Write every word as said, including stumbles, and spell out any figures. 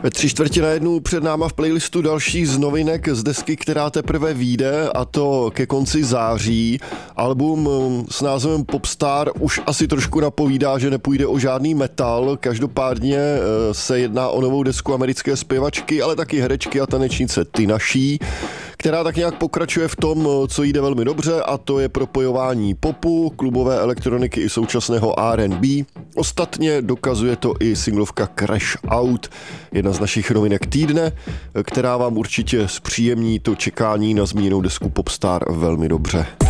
Ve tři čtvrtě na jednu před náma v playlistu další z novinek z desky, která teprve vyjde, a to ke konci září. Album s názvem Popstar už asi trošku napovídá, že nepůjde o žádný metal. Každopádně se jedná o novou desku americké zpěvačky, ale taky herečky a tanečnice Tinashe, která tak nějak pokračuje v tom, co jde velmi dobře, a to je propojování popu, klubové elektroniky i současného R and B. Ostatně dokazuje to i singlovka Crash Out, jedna z našich novinek týdne, která vám určitě zpříjemní to čekání na zmíněnou desku Popstar velmi dobře.